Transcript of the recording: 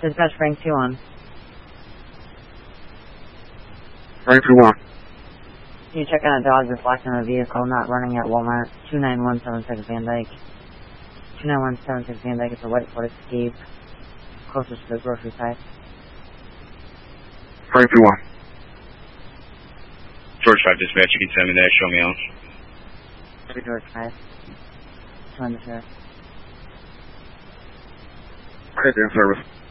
Dispatch Frank 2-1. Frank 2-1. Can you check on a dog reflecting a vehicle not running at Walmart? 29176 Van Dyke. 29176 Van Dyke. It's a white Ford Escape. Closest to the grocery side. Frank 2-1. George 5 dispatch, you can send me that, show me out. George 5. 2 on the sheriff. Okay, in service.